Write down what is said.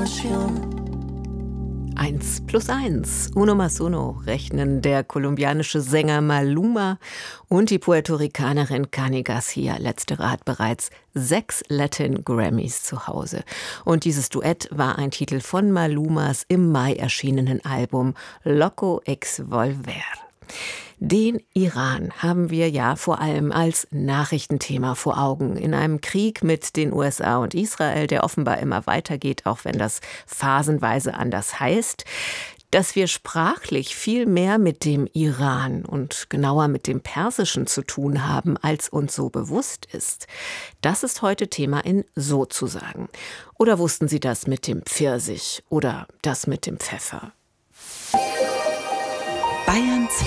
Eins plus eins, uno más uno, rechnen der kolumbianische Sänger Maluma und die Puerto-Ricanerin Cani Garcia. Letztere hat bereits 6 Latin Grammys zu Hause. Und dieses Duett war ein Titel von Malumas im Mai erschienenen Album Loco Ex Volver. Den Iran haben wir ja vor allem als Nachrichtenthema vor Augen. In einem Krieg mit den USA und Israel, der offenbar immer weitergeht, auch wenn das phasenweise anders heißt. Dass wir sprachlich viel mehr mit dem Iran und genauer mit dem Persischen zu tun haben, als uns so bewusst ist. Das ist heute Thema in Sozusagen. Oder wussten Sie das mit dem Pfirsich oder das mit dem Pfeffer? Bayern